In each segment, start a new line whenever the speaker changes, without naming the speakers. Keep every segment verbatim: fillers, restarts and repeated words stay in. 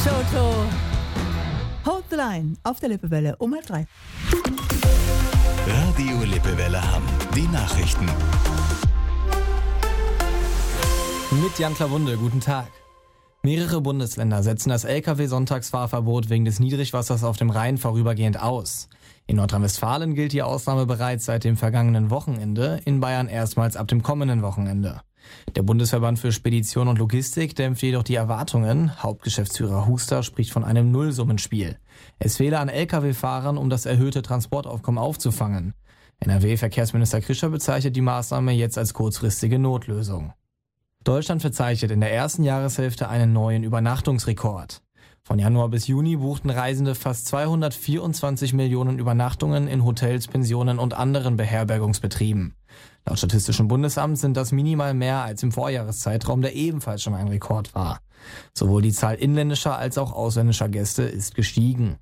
Toto. Hold the line auf der Lippewelle um halb drei.
Radio Lippewelle Hamm. Die Nachrichten.
Mit Jan Klawunde, guten Tag. Mehrere Bundesländer setzen das L K W-Sonntagsfahrverbot wegen des Niedrigwassers auf dem Rhein vorübergehend aus. In Nordrhein-Westfalen gilt die Ausnahme bereits seit dem vergangenen Wochenende, in Bayern erstmals ab dem kommenden Wochenende. Der Bundesverband für Spedition und Logistik dämpft jedoch die Erwartungen. Hauptgeschäftsführer Huster spricht von einem Nullsummenspiel. Es fehle an L K W-Fahrern, um das erhöhte Transportaufkommen aufzufangen. N R W-Verkehrsminister Krischer bezeichnet die Maßnahme jetzt als kurzfristige Notlösung. Deutschland verzeichnet in der ersten Jahreshälfte einen neuen Übernachtungsrekord. Von Januar bis Juni buchten Reisende fast zweihundertvierundzwanzig Millionen Übernachtungen in Hotels, Pensionen und anderen Beherbergungsbetrieben. Laut Statistischem Bundesamt sind das minimal mehr als im Vorjahreszeitraum, der ebenfalls schon ein Rekord war. Sowohl die Zahl inländischer als auch ausländischer Gäste ist gestiegen.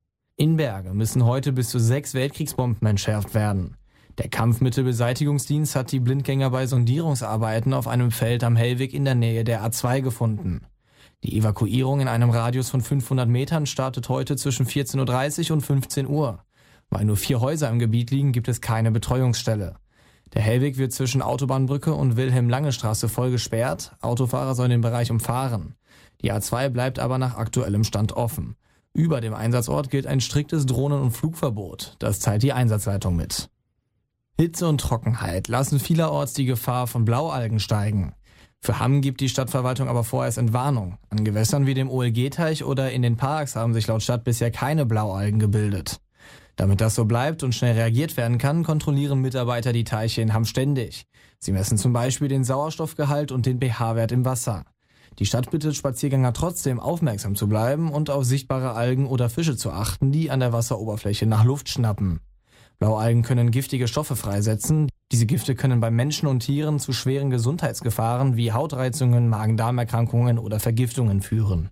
In Berge müssen heute bis zu sechs Weltkriegsbomben entschärft werden. Der Kampfmittelbeseitigungsdienst hat die Blindgänger bei Sondierungsarbeiten auf einem Feld am Hellwig in der Nähe der A zwei gefunden. Die Evakuierung in einem Radius von fünfhundert Metern startet heute zwischen vierzehn Uhr dreißig und fünfzehn Uhr. Weil nur vier Häuser im Gebiet liegen, gibt es keine Betreuungsstelle. Der Hellweg wird zwischen Autobahnbrücke und Wilhelm-Lange-Straße voll gesperrt. Autofahrer sollen den Bereich umfahren. Die A zwei bleibt aber nach aktuellem Stand offen. Über dem Einsatzort gilt ein striktes Drohnen- und Flugverbot. Das teilt die Einsatzleitung mit. Hitze und Trockenheit lassen vielerorts die Gefahr von Blaualgen steigen. Für Hamm gibt die Stadtverwaltung aber vorerst Entwarnung. An Gewässern wie dem O L G-Teich oder in den Parks haben sich laut Stadt bisher keine Blaualgen gebildet. Damit das so bleibt und schnell reagiert werden kann, kontrollieren Mitarbeiter die Teiche in Hamm ständig. Sie messen zum Beispiel den Sauerstoffgehalt und den pH-Wert im Wasser. Die Stadt bittet Spaziergänger trotzdem, aufmerksam zu bleiben und auf sichtbare Algen oder Fische zu achten, die an der Wasseroberfläche nach Luft schnappen. Blaualgen können giftige Stoffe freisetzen. Diese Gifte können bei Menschen und Tieren zu schweren Gesundheitsgefahren wie Hautreizungen, Magen-Darm-Erkrankungen oder Vergiftungen führen.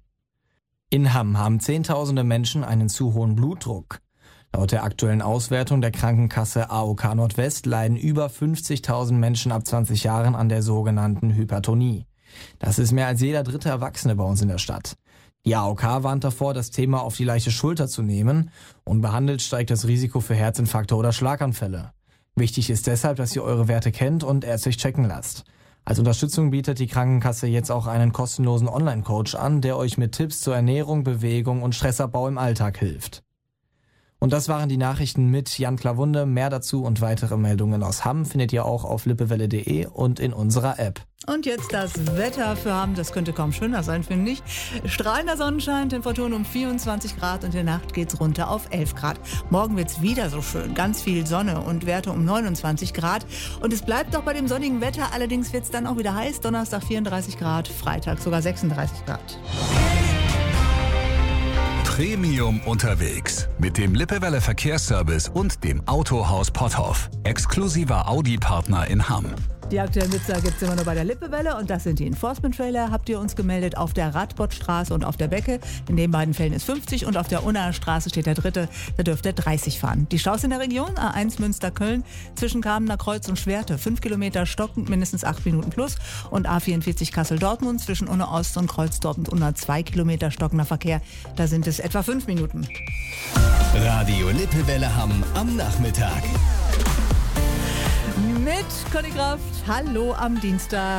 In Hamm haben Zehntausende Menschen einen zu hohen Blutdruck. Laut der aktuellen Auswertung der Krankenkasse A O K Nordwest leiden über fünfzigtausend Menschen ab zwanzig Jahren an der sogenannten Hypertonie. Das ist mehr als jeder dritte Erwachsene bei uns in der Stadt. Die A O K warnt davor, das Thema auf die leichte Schulter zu nehmen. Unbehandelt steigt das Risiko für Herzinfarkte oder Schlaganfälle. Wichtig ist deshalb, dass ihr eure Werte kennt und ärztlich checken lasst. Als Unterstützung bietet die Krankenkasse jetzt auch einen kostenlosen Online-Coach an, der euch mit Tipps zur Ernährung, Bewegung und Stressabbau im Alltag hilft. Und das waren die Nachrichten mit Jan Klawunde. Mehr dazu und weitere Meldungen aus Hamm findet ihr auch auf lippewelle punkt de und in unserer App.
Und jetzt das Wetter für Hamm. Das könnte kaum schöner sein, finde ich. Strahlender Sonnenschein, Temperaturen um vierundzwanzig Grad und in der Nacht geht's runter auf elf Grad. Morgen wird's wieder so schön. Ganz viel Sonne und Werte um neunundzwanzig Grad. Und es bleibt auch bei dem sonnigen Wetter. Allerdings wird's dann auch wieder heiß. Donnerstag vierunddreißig Grad, Freitag sogar sechsunddreißig Grad.
Premium unterwegs mit dem Lippewelle Verkehrsservice und dem Autohaus Potthoff. Exklusiver Audi-Partner in Hamm.
Die aktuellen Blitzer gibt es immer nur bei der Lippewelle und das sind die Enforcement-Trailer. Habt ihr uns gemeldet auf der Radbottstraße und auf der Becke. In den beiden Fällen ist fünfzig und auf der Unnaer Straße steht der dritte. Da dürft ihr dreißig fahren. Die Staus in der Region A eins Münster-Köln zwischen Kamener Kreuz und Schwerte. fünf Kilometer stockend, mindestens acht Minuten plus. Und A vierundvierzig Kassel-Dortmund zwischen Unna Ost und Kreuzdorf und Unna zwei Kilometer stockender Verkehr. Da sind es etwa fünf Minuten.
Radio Lippewelle Hamm am Nachmittag.
Mit Conny Kraft. Hallo am Dienstag.